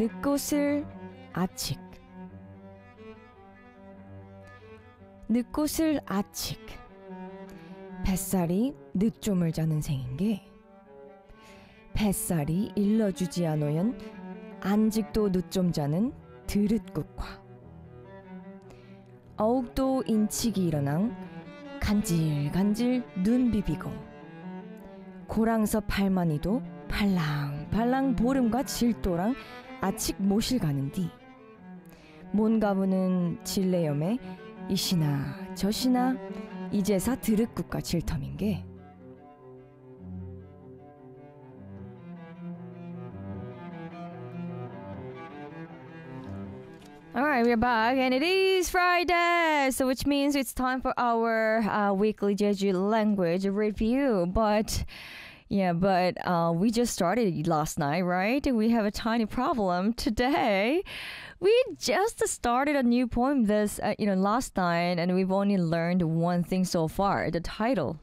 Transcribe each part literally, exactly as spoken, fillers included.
늦꽃을 아직 늦꽃을 아직 뱃살이 늦잠을 자는 생인게 뱃살이 일러주지 않으연 안직도 늦잠 자는 드릇국화 어욱도 인치기 일어난 간질간질 눈 비비고 고랑서 팔만이도 팔랑팔랑 보름과 질도랑 아직 모실 가는디 몬가부는 질레염에 이시나 저시나 이제사 드릇국과 질텀인게 Alright, we're back and it is Friday, so which means it's time for our uh, weekly Jeju language review. But yeah, but uh, we just started last night, right? We have a tiny problem today. We just started a new poem this, uh, you know, last night, and we've only learned one thing so far: the title.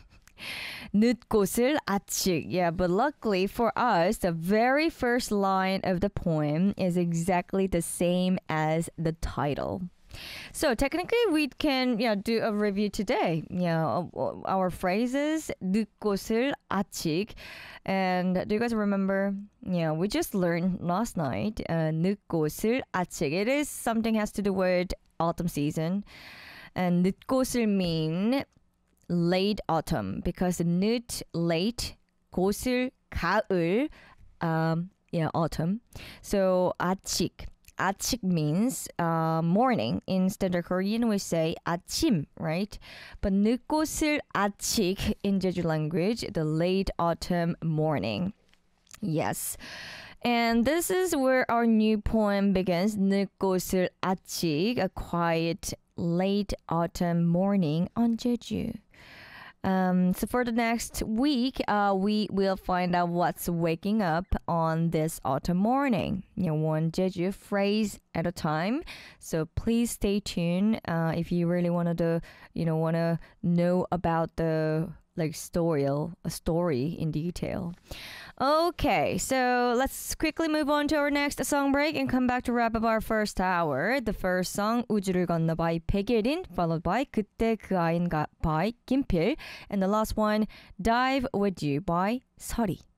늦꽃을 아직. Yeah, but luckily for us, the very first line of the poem is exactly the same as the title. So technically, we can yeah do a review today. Yeah, our phrases 늦꽃을 아직, and do you guys remember? Yeah, we just learned last night. Uh, 늦꽃을 아직. It is something has to do with autumn season, and 늦꽃을 mean late autumn because 늦 late 꽃을 가을 um yeah autumn. So 아직 아직 means uh, morning. In standard Korean we say 아침, right? But 늦꽃을 아직 in Jeju language, the late autumn morning. Yes. And this is where our new poem begins. 늦꽃을 아직, a quiet late autumn morning on Jeju. Um, so for the next week, uh, we will find out what's waking up on this autumn morning. You know, one Jeju phrase at a time. So please stay tuned uh, if you really want to, you know, want to know about the like story, a story in detail. Okay, so let's quickly move on to our next song break and come back to wrap up our first hour. The first song, 우주를 건너 by 백예린, followed by 그때 그 아인 by 김필, and the last one, Dive With You by 설이.